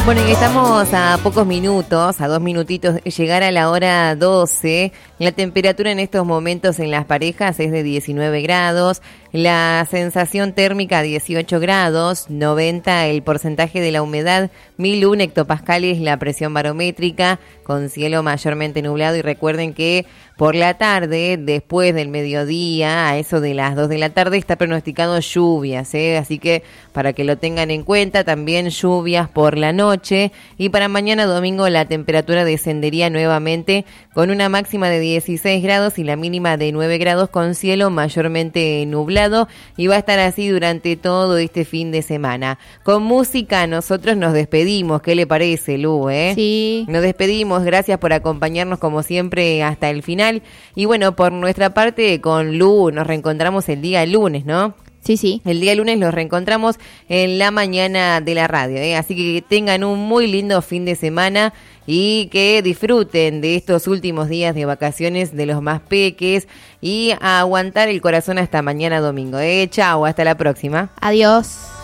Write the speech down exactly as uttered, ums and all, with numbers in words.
Bueno, y estamos a pocos minutos, a dos minutitos de llegar a la hora doce. La temperatura en estos momentos en las parejas es de diecinueve grados, la sensación térmica dieciocho grados, noventa el porcentaje de la humedad, mil uno hectopascales la presión barométrica, con cielo mayormente nublado. Y recuerden que por la tarde, después del mediodía, a eso de las dos de la tarde, está pronosticado lluvias, ¿eh? Así que para que lo tengan en cuenta, también lluvias por la noche. Y para mañana domingo la temperatura descendería nuevamente con una máxima de dieciséis grados y la mínima de nueve grados, con cielo mayormente nublado, y va a estar así durante todo este fin de semana. Con música nosotros nos despedimos. ¿Qué le parece, Lu? ¿eh? Sí. Nos despedimos, gracias por acompañarnos como siempre hasta el final. Y bueno, por nuestra parte con Lu nos reencontramos el día lunes, ¿no? Sí, sí. El día lunes los reencontramos en la mañana de la radio, ¿eh? Así que tengan un muy lindo fin de semana y que disfruten de estos últimos días de vacaciones de los más peques, y a aguantar el corazón hasta mañana domingo, ¿eh? Chao, hasta la próxima. Adiós.